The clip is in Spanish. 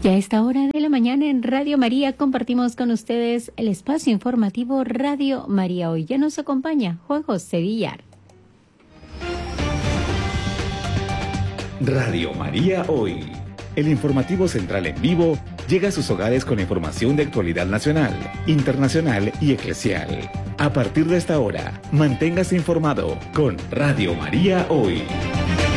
Y a esta hora de la mañana en Radio María compartimos con ustedes el espacio informativo Radio María. Hoy ya nos acompaña Juan José Villar. Radio María Hoy. El informativo central en vivo llega a sus hogares con información de actualidad nacional, internacional y eclesial. A partir de esta hora, manténgase informado con Radio María Hoy.